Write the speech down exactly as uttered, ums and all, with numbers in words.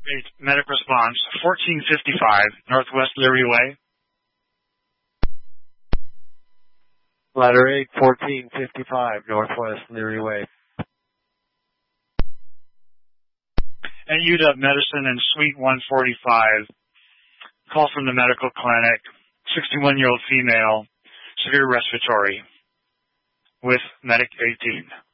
eight, medic response, fourteen fifty-five, Northwest Leary Way. Ladder eight, fourteen fifty-five, Northwest Leary Way. And U W Medicine in Suite one forty-five. Call from the medical clinic, sixty-one-year-old female, severe respiratory, with Medic eighteen.